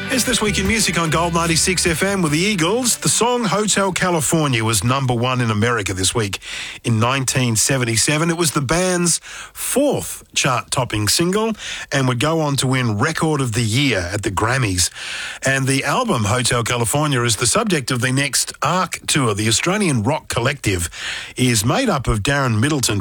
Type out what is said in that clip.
It's This Week in Music on Gold 96 FM with the Eagles. The song Hotel California was number one in America this week in 1977. It was the band's fourth chart-topping single and would go on to win Record of the Year at the Grammys. And the album Hotel California is the subject of the next ARC tour. The Australian rock collective is made up of Darren Middleton